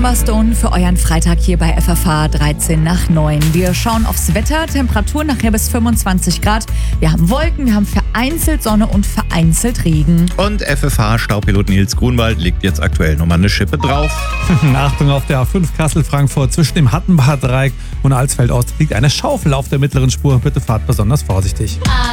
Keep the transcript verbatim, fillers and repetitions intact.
Amber Stone für euren Freitag hier bei F F H dreizehn nach neun. Wir schauen aufs Wetter, Temperatur nachher bis fünfundzwanzig Grad. Wir haben Wolken, wir haben vereinzelt Sonne und vereinzelt Regen. Und F F H-Staupilot Nils Grunwald legt jetzt aktuell nochmal eine Schippe drauf. Achtung, auf der A fünf Kassel-Frankfurt zwischen dem Hattenbacher Dreieck und Alsfeld Ost liegt eine Schaufel auf der mittleren Spur. Bitte fahrt besonders vorsichtig.